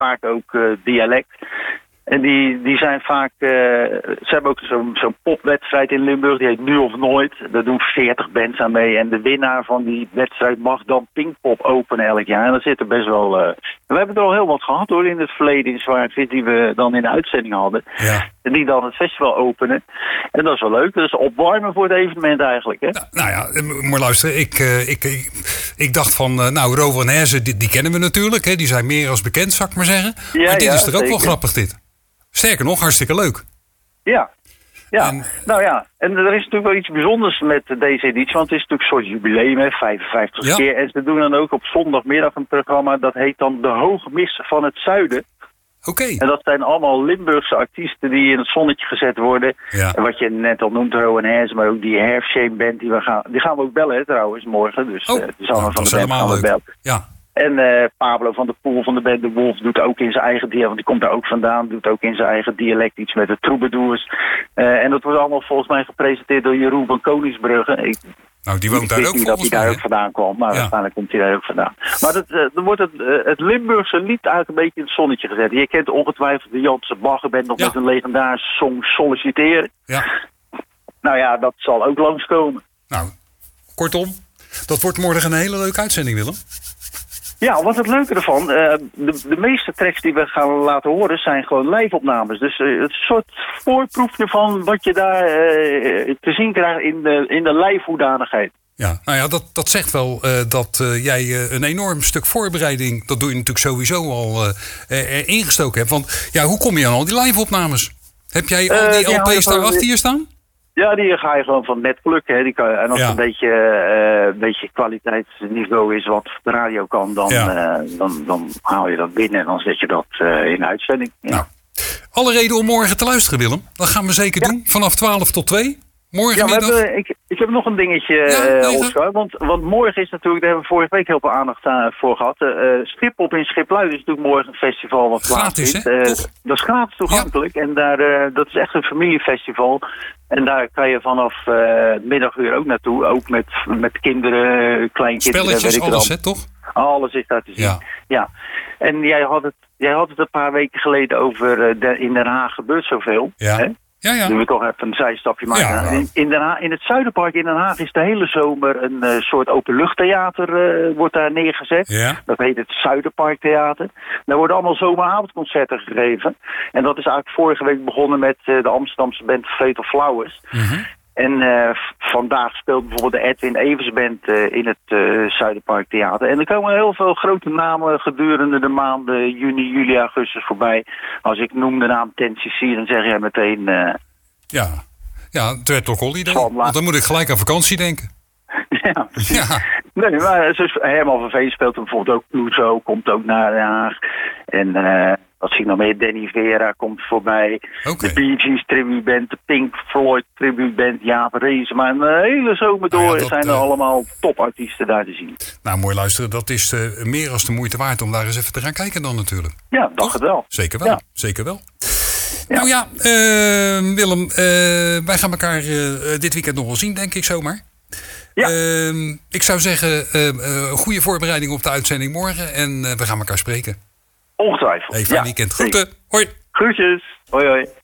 vaak ook dialect. En die zijn vaak... ze hebben ook zo'n popwedstrijd in Limburg. Die heet Nu of Nooit. Daar doen 40 bands aan mee. En de winnaar van die wedstrijd mag dan Pinkpop openen elk jaar. En daar zitten best wel... we hebben er al heel wat gehad hoor in het verleden in Zwaardvis. Die we dan in de uitzending hadden. Ja. En die dan het festival openen. En dat is wel leuk. Dat is opwarmen voor het evenement eigenlijk. Hè? Nou ja, maar luister. Ik dacht van... Rover en Herzen, die kennen we natuurlijk. Hè? Die zijn meer als bekend, zou ik maar zeggen. Ja, maar dit is toch ook wel grappig dit. Sterker nog, hartstikke leuk. Ja. En er is natuurlijk wel iets bijzonders met deze editie. Want het is natuurlijk een soort jubileum, hè, 55 keer. En ze doen dan ook op zondagmiddag een programma. Dat heet dan De Hoogmis van het Zuiden. Oké. En dat zijn allemaal Limburgse artiesten die in het zonnetje gezet worden. Ja. En wat je net al noemt, Rowan Herzen, maar ook die Herfshame Band. Die gaan we ook bellen, hè, trouwens, morgen. Dus het is allemaal van de band gaan we bellen. Ja. En Pablo van der Poel van de band De Wolf doet ook in zijn eigen dialect, want die komt daar ook vandaan, doet ook in zijn eigen dialect iets met de troubadours. En dat wordt allemaal volgens mij gepresenteerd door Jeroen van Koningsbrugge. Die woont daar ook volgens mij. Dat hij daar ook vandaan kwam, maar waarschijnlijk komt hij daar ook vandaan. Maar dan wordt het Limburgse lied eigenlijk een beetje in het zonnetje gezet. Je kent ongetwijfeld de Janse Baggerband nog met een legendarische song Solliciteren. Ja. Nou ja, dat zal ook langskomen. Nou, kortom, dat wordt morgen een hele leuke uitzending, Willem. Ja, wat het leuke ervan, de meeste tracks die we gaan laten horen zijn gewoon live-opnames. Dus het soort voorproefje van wat je daar te zien krijgt in de live-hoedanigheid. Ja, nou ja, dat zegt wel dat jij een enorm stuk voorbereiding, dat doe je natuurlijk sowieso al ingestoken hebt. Want ja, hoe kom je aan al die live-opnames? Heb jij al die LP's daar achter je staan? Ja, die ga je gewoon van net plukken. Hè. En als het een beetje kwaliteitsniveau is wat de radio kan, dan haal je dat binnen en dan zet je dat in de uitzending. Ja. Nou, alle reden om morgen te luisteren, Willem. Dat gaan we zeker doen. Vanaf 12 tot 2. Morgenmiddag. Ik heb nog een dingetje, Oscar. Want morgen is natuurlijk, daar hebben we vorige week heel veel aandacht voor gehad. Schiphol in Schipluid is natuurlijk morgen een festival wat gratis is. Dat is gratis toegankelijk. Ja. En dat is echt een familiefestival. En daar kan je vanaf middaguur ook naartoe. Ook met kinderen, kleinkinderen. Spelletjes, alles hè, toch? Alles is daar te zien. Ja. En jij had het een paar weken geleden over in Den Haag gebeurt zoveel. Ja. Hè? Ja. Nu we toch even een zijstapje maken. Ja. In het Zuiderpark in Den Haag is de hele zomer een soort openluchttheater wordt daar neergezet. Ja. Dat heet het Zuiderparktheater. Daar worden allemaal zomeravondconcerten gegeven. En dat is eigenlijk vorige week begonnen met de Amsterdamse band Fatal Flowers. Mm-hmm. En vandaag speelt bijvoorbeeld de Edwin Evers Band in het Zuiderparktheater. En er komen heel veel grote namen gedurende de maanden juni, juli, augustus voorbij. Als ik noem de naam 10cc, dan zeg jij meteen... Ja, Dreadlock Holiday. Want dan moet ik gelijk aan vakantie denken. Ja. Nee, maar Herman van Veen speelt bijvoorbeeld ook. Pluto komt ook naar Den Haag. En... wat zie ik nog meer? Danny Vera komt voorbij. Okay. De Bee Gees tributeband, de Pink Floyd tributeband, Jaap Rees. Maar een hele zomer door zijn er allemaal topartiesten daar te zien. Nou, mooi luisteren. Dat is meer als de moeite waard om daar eens even te gaan kijken dan natuurlijk. Ja, dacht het wel. Zeker wel, zeker wel. Ja. Nou ja, Willem, wij gaan elkaar dit weekend nog wel zien, denk ik zomaar. Ja. Ik zou zeggen, goede voorbereiding op de uitzending morgen. En we gaan elkaar spreken. Ongetwijfeld. Fijn weekend. Groeten. Hoi. Groetjes. Hoi.